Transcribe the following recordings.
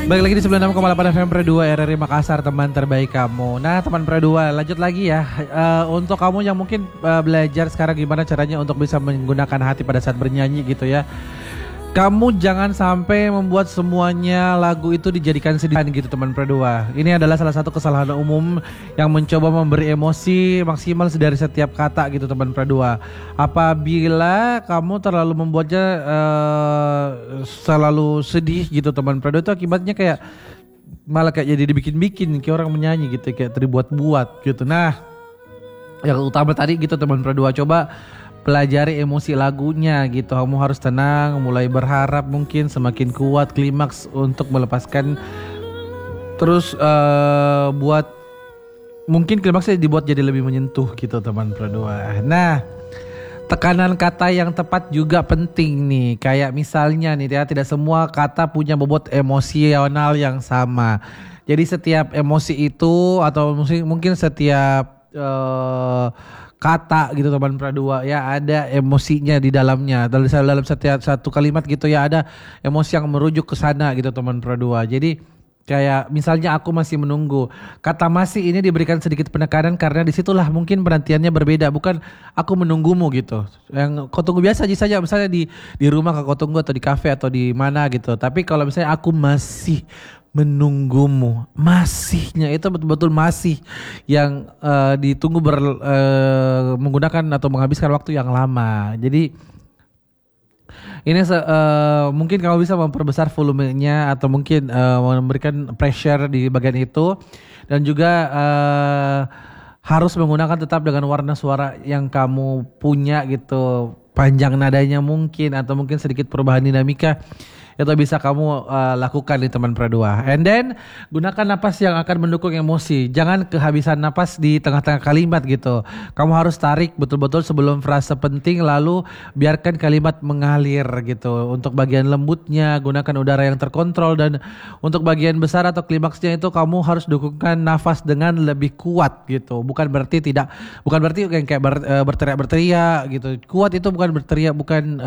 Balik lagi di 96,8 FM Pro 2 RRI Makassar, teman terbaik kamu. Nah teman Pro 2, lanjut lagi ya. Untuk kamu yang mungkin belajar sekarang gimana caranya untuk bisa menggunakan hati pada saat bernyanyi gitu ya. Kamu jangan sampai membuat semuanya lagu itu dijadikan sedihan gitu teman Pro 2. Ini adalah salah satu kesalahan umum yang mencoba memberi emosi maksimal dari setiap kata gitu teman Pro 2. Apabila kamu terlalu membuatnya selalu sedih gitu teman Pro 2, itu akibatnya kayak malah kayak jadi dibikin-bikin kayak orang menyanyi gitu, kayak terbuat-buat gitu. Nah, yang utama tadi gitu teman Pro 2, coba pelajari emosi lagunya gitu. Kamu harus tenang, mulai berharap mungkin semakin kuat klimaks untuk melepaskan. Terus buat mungkin klimaksnya dibuat jadi lebih menyentuh gitu teman Pro 2. Nah, tekanan kata yang tepat juga penting nih. Kayak misalnya nih ya, tidak semua kata punya bobot emosional yang sama. Jadi setiap emosi itu atau mungkin setiap kata gitu teman Pro 2 ya, ada emosinya di dalamnya. Dalam setiap satu kalimat gitu ya, ada emosi yang merujuk ke sana gitu teman Pro 2. Jadi kayak misalnya aku masih menunggu. Kata masih ini diberikan sedikit penekanan karena disitulah mungkin penantiannya berbeda. Bukan aku menunggumu gitu. Yang kau tunggu biasa aja saja, misalnya di rumah kau tunggu atau di kafe atau di mana gitu. Tapi kalau misalnya aku masih menunggumu, masihnya itu betul-betul masih yang ditunggu menggunakan atau menghabiskan waktu yang lama. Jadi ini mungkin kamu bisa memperbesar volumenya atau mungkin memberikan pressure di bagian itu, dan juga harus menggunakan tetap dengan warna suara yang kamu punya gitu, panjang nadanya mungkin atau mungkin sedikit perubahan dinamika itu bisa kamu lakukan di teman Pro 2. And then gunakan napas yang akan mendukung emosi. Jangan kehabisan napas di tengah-tengah kalimat gitu. Kamu harus tarik betul-betul sebelum frase penting, lalu biarkan kalimat mengalir gitu. Untuk bagian lembutnya gunakan udara yang terkontrol, dan untuk bagian besar atau klimaksnya itu kamu harus dukungkan nafas dengan lebih kuat gitu. Bukan berarti kayak berteriak gitu. Kuat itu bukan berteriak, bukan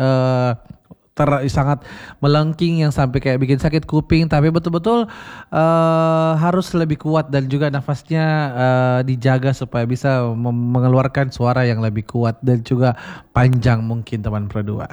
sangat melengking yang sampai kayak bikin sakit kuping, tapi betul-betul harus lebih kuat, dan juga nafasnya dijaga supaya bisa mengeluarkan suara yang lebih kuat dan juga panjang mungkin teman Pro 2.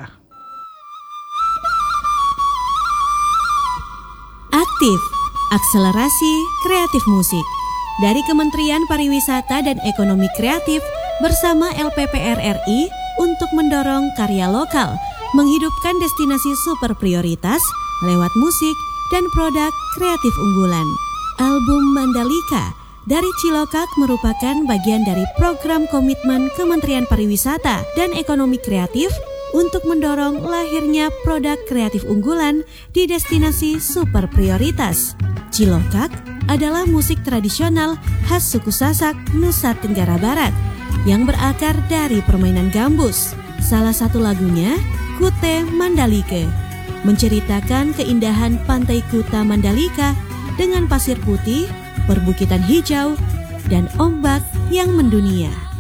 Aktif, akselerasi kreatif musik dari Kementerian Pariwisata dan Ekonomi Kreatif bersama LPPR RI untuk mendorong karya lokal, menghidupkan destinasi super prioritas lewat musik dan produk kreatif unggulan. Album Mandalika dari Cilokak merupakan bagian dari program komitmen Kementerian Pariwisata dan Ekonomi Kreatif untuk mendorong lahirnya produk kreatif unggulan di destinasi super prioritas. Cilokak adalah musik tradisional khas suku Sasak, Nusa Tenggara Barat yang berakar dari permainan gambus. Salah satu lagunya Kute Mandalika menceritakan keindahan pantai Kuta Mandalika dengan pasir putih, perbukitan hijau, dan ombak yang mendunia.